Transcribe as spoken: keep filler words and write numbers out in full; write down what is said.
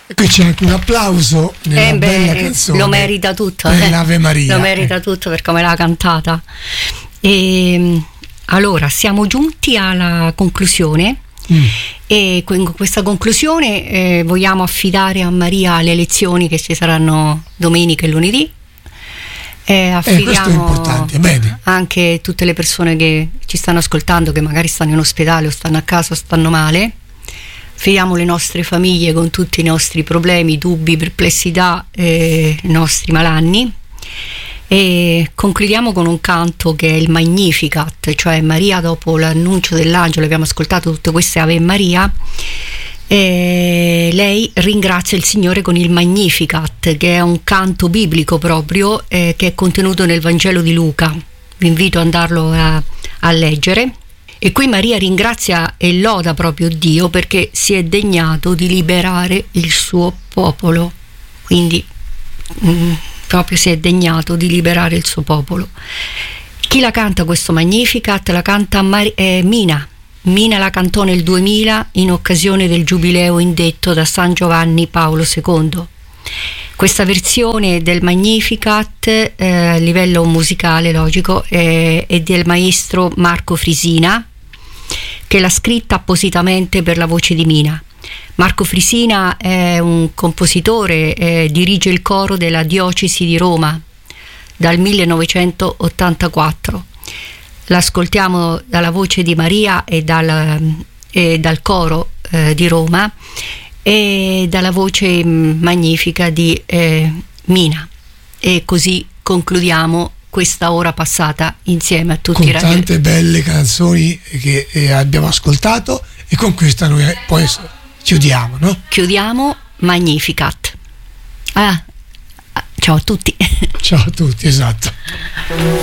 Qui c'è anche un applauso nella eh beh, bella canzone. Lo merita tutto, per eh. l'Ave Maria. Lo merita eh. tutto per come l'ha cantata. E, allora, siamo giunti alla conclusione. Mm. E in questa conclusione eh, vogliamo affidare a Maria le lezioni che ci saranno domenica e lunedì. Eh, affidiamo eh, questo è importante. Bene. Anche tutte le persone che ci stanno ascoltando, che magari stanno in ospedale o stanno a casa o stanno male. Affidiamo le nostre famiglie con tutti i nostri problemi, dubbi, perplessità, eh, i nostri malanni. E concludiamo con un canto che è il Magnificat, cioè Maria dopo l'annuncio dell'angelo. Abbiamo ascoltato tutte queste Ave Maria, e lei ringrazia il Signore con il Magnificat, che è un canto biblico proprio, eh, che è contenuto nel Vangelo di Luca. Vi invito ad andarlo a, a leggere. E qui Maria ringrazia e loda proprio Dio perché si è degnato di liberare il suo popolo. Quindi mh, proprio si è degnato di liberare il suo popolo. Chi la canta questo Magnificat? La canta Mar- eh, Mina. Mina la cantò nel duemila in occasione del giubileo indetto da San Giovanni Paolo secondo. Questa versione del Magnificat eh, a livello musicale, logico, eh, è del maestro Marco Frisina, che l'ha scritta appositamente per la voce di Mina. Marco Frisina è un compositore, eh, dirige il coro della diocesi di Roma dal millenovecentottantaquattro. L'ascoltiamo dalla voce di Maria e dal, e dal coro eh, di Roma e dalla voce magnifica di eh, Mina, e così concludiamo questa ora passata insieme a tutti con i ragazzi. Tante belle canzoni che eh, abbiamo ascoltato, e con questa noi poi chiudiamo, no? Chiudiamo Magnificat. Ah, ciao a tutti. Ciao a tutti, esatto.